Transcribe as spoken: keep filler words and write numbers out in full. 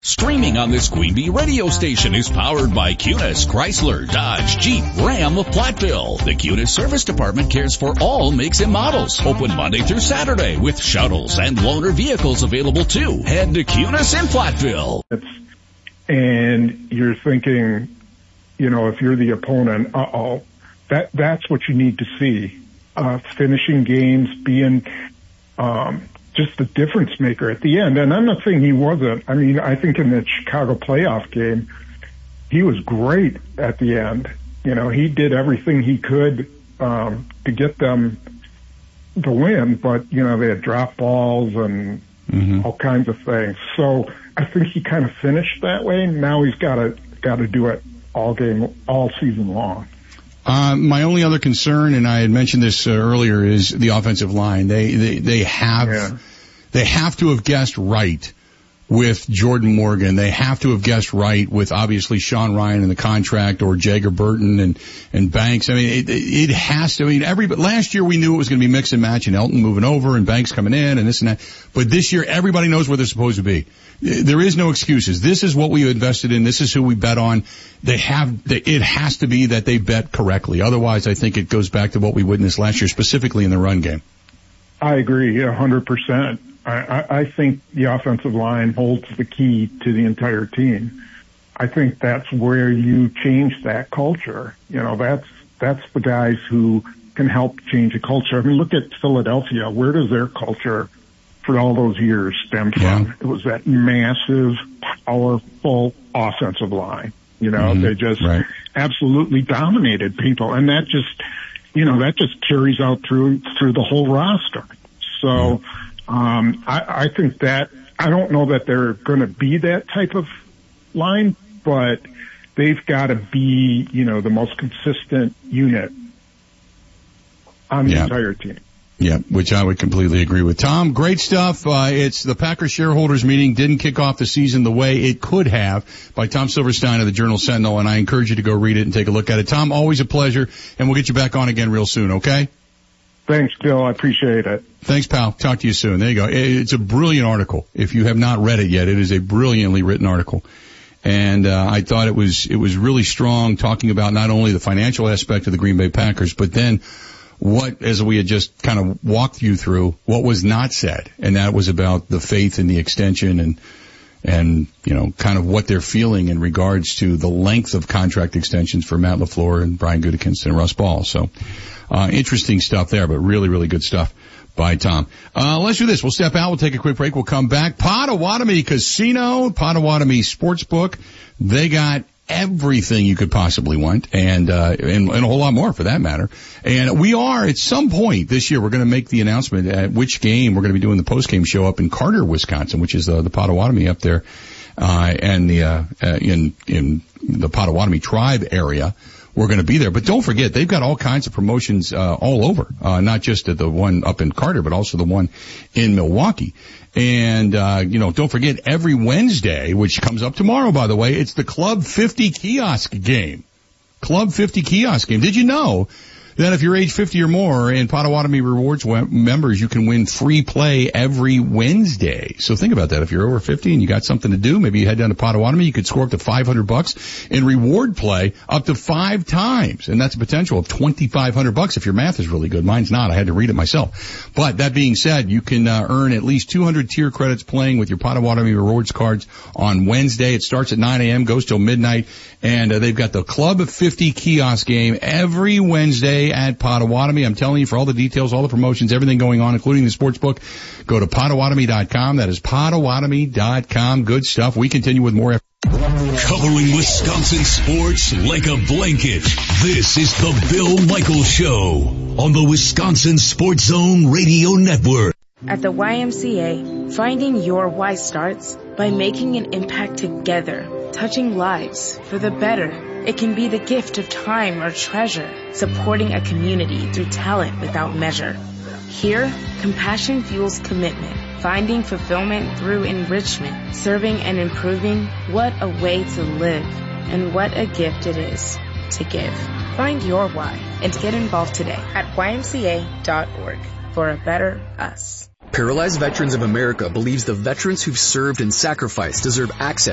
Streaming on this Queen Bee radio station is powered by Cunis, Chrysler, Dodge, Jeep, Ram of Platteville. The Cunis Service Department cares for all makes and models. Open Monday through Saturday with shuttles and loaner vehicles available too. Head to Cunis in Platteville. And you're thinking, you know, if you're the opponent, uh-oh, that, that's what you need to see. Uh, finishing games, being, um, just the difference maker at the end. And I'm not saying he wasn't. I mean, I think in the Chicago playoff game, he was great at the end. You know, he did everything he could um, to get them to win, but, you know, they had drop balls and mm-hmm. all kinds of things. So I think he kind of finished that way. Now he's got to got to do it all game, all season long. Uh, my only other concern, and I had mentioned this uh, earlier, is the offensive line. They they they have yeah. they have to have guessed right with Jordan Morgan. They have to have guessed right with obviously Sean Ryan in the contract, or Jagger Burton and and Banks. I mean, it, it has to. I mean, every last year we knew it was going to be mix and match, and Elton moving over and Banks coming in and this and that. But this year everybody knows where they're supposed to be. There is no excuses. This is what we invested in. This is who we bet on. They have, it has to be that they bet correctly. Otherwise, I think it goes back to what we witnessed last year, specifically in the run game. I agree, a hundred percent. I, I think the offensive line holds the key to the entire team. I think that's where you change that culture. You know, that's, that's the guys who can help change a culture. I mean, look at Philadelphia. Where does their culture for all those years stem from? Yeah. It was that massive, powerful offensive line. You know, mm-hmm. they just right. absolutely dominated people. And that just, you know, that just carries out through, through the whole roster. So, mm-hmm. um, I, I think that, I don't know that they're going to be that type of line, but they've got to be, you know, the most consistent unit on the yeah. entire team. Yeah, which I would completely agree with. Tom, great stuff. Uh, it's the Packers shareholders meeting didn't kick off the season the way it could have, by Tom Silverstein of the Journal Sentinel, and I encourage you to go read it and take a look at it. Tom, always a pleasure, and we'll get you back on again real soon, okay? Thanks, Bill. I appreciate it. Thanks, pal. Talk to you soon. There you go. It's a brilliant article. If you have not read it yet, it is a brilliantly written article. And uh, I thought it was it was really strong, talking about not only the financial aspect of the Green Bay Packers, but then what, as we had just kind of walked you through, what was not said, and that was about the faith in the extension and, and, you know, kind of what they're feeling in regards to the length of contract extensions for Matt LaFleur and Brian Gutekunst and Russ Ball. So, uh, interesting stuff there, but really, really good stuff by Tom. Uh, let's do this. We'll step out. We'll take a quick break. We'll come back. Potawatomi Casino, Potawatomi Sportsbook. They got everything you could possibly want, and, uh, and, and a whole lot more for that matter. And we are, at some point this year, we're going to make the announcement at which game we're going to be doing the post-game show up in Carter, Wisconsin, which is, uh, the Potawatomi up there, uh, and the, uh, uh, in, in the Potawatomi tribe area. We're going to be there. But don't forget, they've got all kinds of promotions, uh, all over, uh, not just at the one up in Carter, but also the one in Milwaukee. And, uh, you know, don't forget, every Wednesday, which comes up tomorrow, by the way, it's the Club fifty kiosk game. Club fifty kiosk game. Did you know that if you're age fifty or more and Potawatomi Rewards members, you can win free play every Wednesday? So think about that. If you're over fifty and you got something to do, maybe you head down to Potawatomi, you could score up to five hundred bucks in reward play up to five times. And that's a potential of twenty-five hundred bucks if your math is really good. Mine's not. I had to read it myself. But that being said, you can uh, earn at least two hundred tier credits playing with your Potawatomi Rewards cards on Wednesday. It starts at nine a.m., goes till midnight. And uh, they've got the Club fifty kiosk game every Wednesday at Potawatomi. I'm telling you, for all the details, all the promotions, everything going on, including the sports book, go to Potawatomi dot com. That is Potawatomi dot com. Good stuff. We continue with more. Covering Wisconsin sports like a blanket. This is the Bill Michaels Show on the Wisconsin Sports Zone Radio Network. At the Y M C A, finding your why starts by making an impact together, touching lives for the better. It can be the gift of time or treasure, supporting a community through talent without measure. Here, compassion fuels commitment, finding fulfillment through enrichment, serving and improving. What a way to live, and what a gift it is to give. Find your why and get involved today at Y M C A dot org for a better us. Paralyzed Veterans of America believes the veterans who've served and sacrificed deserve access